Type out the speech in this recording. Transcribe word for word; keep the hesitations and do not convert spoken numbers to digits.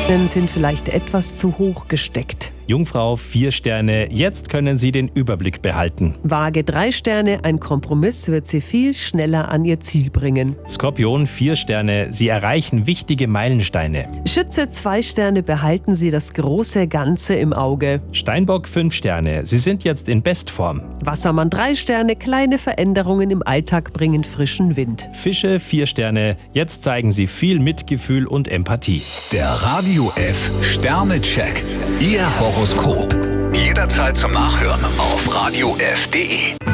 sind vielleicht etwas zu hoch gesteckt. Jungfrau vier Sterne, jetzt können Sie den Überblick behalten. Waage drei Sterne, ein Kompromiss wird Sie viel schneller an Ihr Ziel bringen. Skorpion vier Sterne, Sie erreichen wichtige Meilensteine. Schütze zwei Sterne, behalten Sie das große Ganze im Auge. Steinbock fünf Sterne, Sie sind jetzt in Bestform. Wassermann drei Sterne, kleine Veränderungen im Alltag bringen frischen Wind. Fische vier Sterne, jetzt zeigen Sie viel Mitgefühl und Empathie. Der Radio F Sternecheck. Ihr Horoskop. Jederzeit zum Nachhören auf radio f punkt de.